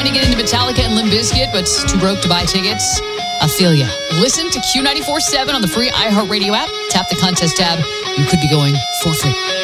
trying to get into Metallica and Limp Bizkit, but too broke to buy tickets? I feel ya. Listen to Q94.7 on the free iHeartRadio app. Tap the contest tab. You could be going for free.